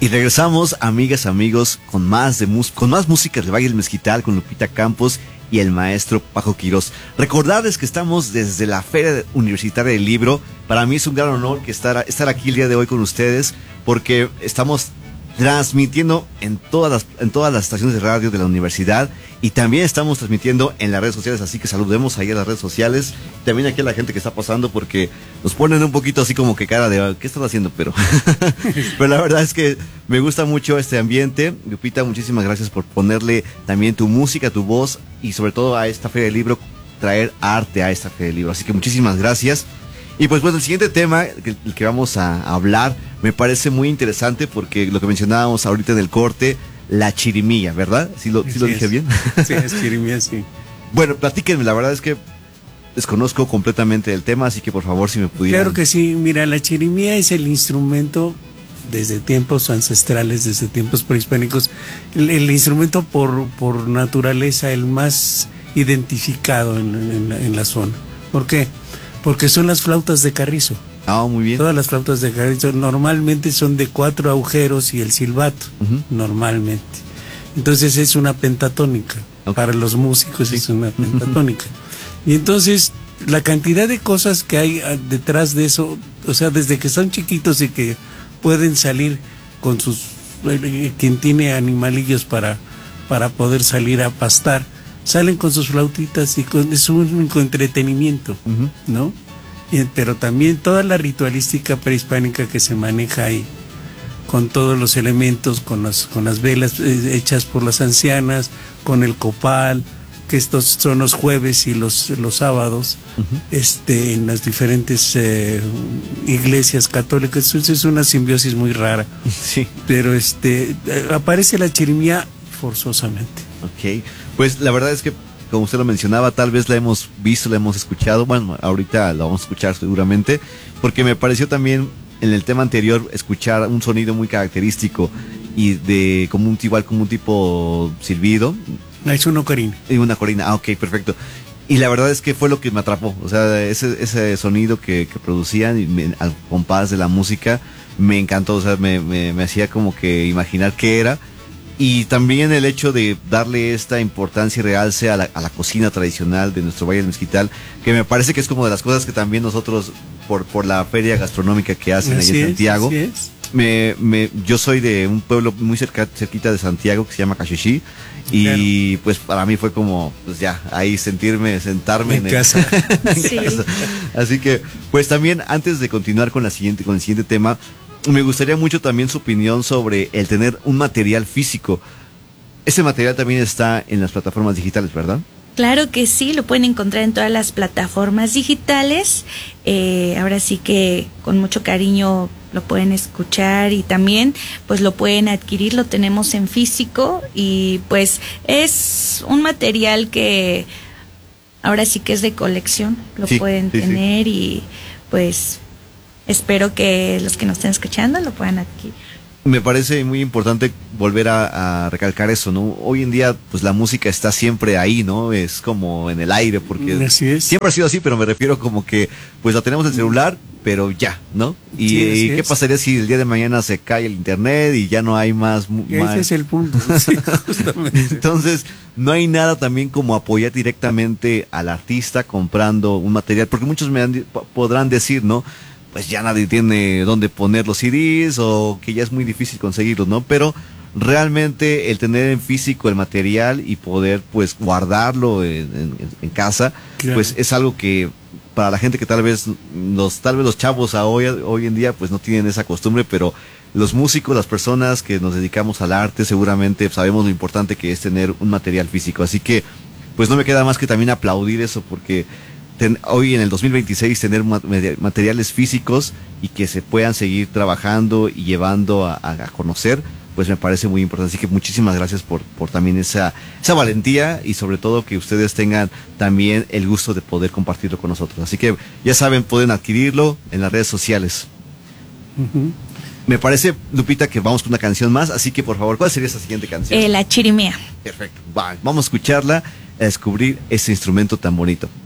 Y regresamos, amigas, amigos, con más música de Valle del Mezquital, con Lupita Campos y el maestro Paco Quirós. Recordarles que estamos desde la Feria Universitaria del Libro. Para mí es un gran honor que estar aquí el día de hoy con ustedes, porque estamos transmitiendo en todas las estaciones de radio de la universidad, y también estamos transmitiendo en las redes sociales, así que saludemos ahí a las redes sociales, también aquí a la gente que está pasando, porque nos ponen un poquito así como que cara de ¿qué estás haciendo? Pero la verdad es que me gusta mucho este ambiente. Lupita, muchísimas gracias por ponerle también tu música, tu voz, y sobre todo a esta Feria del Libro, traer arte a esta Feria del Libro, así que muchísimas gracias. Y pues bueno, el siguiente tema el que vamos a hablar me parece muy interesante, porque lo que mencionábamos ahorita en el corte, la chirimía, ¿verdad? ¿Sí lo dije bien? Sí, es chirimía, sí. Bueno, platíquenme, la verdad es que desconozco completamente el tema, así que por favor si me pudieran... Claro que sí, mira, la chirimía es el instrumento desde tiempos ancestrales, desde tiempos prehispánicos, el instrumento por naturaleza el más identificado en la zona. ¿Por qué? Porque son las flautas de carrizo. Ah, muy bien. Todas las flautas de carrizo normalmente son de 4 agujeros y el silbato, normalmente. Entonces es una pentatónica. Okay. Para los músicos sí. Es una pentatónica. Y entonces la cantidad de cosas que hay detrás de eso, o sea, desde que son chiquitos y que pueden salir con quien tiene animalillos para poder salir a pastar, salen con sus flautitas y es un único entretenimiento, ¿no? Pero también toda la ritualística prehispánica que se maneja ahí, con todos los elementos, con las velas hechas por las ancianas, con el copal, que estos son los jueves y los sábados, en las diferentes iglesias católicas. Eso es una simbiosis muy rara. Sí. Pero aparece la chirimía forzosamente. Ok, pues la verdad es que, como usted lo mencionaba, tal vez la hemos visto, la hemos escuchado. Bueno, ahorita la vamos a escuchar seguramente, porque me pareció también en el tema anterior escuchar un sonido muy característico y como un tipo silbido. Es una ocarina. Y una ocarina, ok, perfecto. Y la verdad es que fue lo que me atrapó, o sea, ese sonido que producían al compás de la música me encantó, o sea, me hacía como que imaginar qué era. Y también el hecho de darle esta importancia y realce a la cocina tradicional de nuestro Valle del Mezquital, que me parece que es como de las cosas que también nosotros, por la feria gastronómica que hacen allá en Santiago, yo soy de un pueblo muy cerquita de Santiago que se llama Caxixí, y claro, pues para mí fue como, pues ya, ahí sentarme en casa. Sí. Casa. Así que, pues también, antes de continuar con el siguiente tema, me gustaría mucho también su opinión sobre el tener un material físico. Ese material también está en las plataformas digitales, ¿verdad? Claro que sí, lo pueden encontrar en todas las plataformas digitales. Ahora sí que con mucho cariño lo pueden escuchar, y también pues lo pueden adquirir, lo tenemos en físico, y pues es un material que ahora sí que es de colección, lo pueden tener, y pues espero que los que nos estén escuchando lo puedan adquirir. Me parece muy importante volver a recalcar eso, ¿no? Hoy en día, pues la música está siempre ahí, ¿no? Es como en el aire, porque siempre ha sido así, pero me refiero como que, pues la tenemos en el celular, pero ya, ¿no? ¿Y qué pasaría si el día de mañana se cae el internet y ya no hay más? Ese es el punto. Sí, justamente. Entonces, no hay nada también como apoyar directamente al artista comprando un material, porque muchos podrán decir, ¿no? Pues ya nadie tiene dónde poner los CDs, o que ya es muy difícil conseguirlos, ¿no? Pero realmente el tener en físico el material y poder pues guardarlo en casa, claro, pues es algo que para la gente que tal vez los chavos hoy en día pues no tienen esa costumbre, pero los músicos, las personas que nos dedicamos al arte, seguramente sabemos lo importante que es tener un material físico. Así que pues no me queda más que también aplaudir eso, porque hoy en el 2026 tener materiales físicos y que se puedan seguir trabajando y llevando a conocer, pues me parece muy importante. Así que muchísimas gracias por también esa valentía, y sobre todo que ustedes tengan también el gusto de poder compartirlo con nosotros. Así que ya saben, pueden adquirirlo en las redes sociales. Me parece, Lupita, que vamos con una canción más, así que por favor, ¿cuál sería esa siguiente canción? La chirimía. Perfecto, vamos a escucharla, a descubrir ese instrumento tan bonito.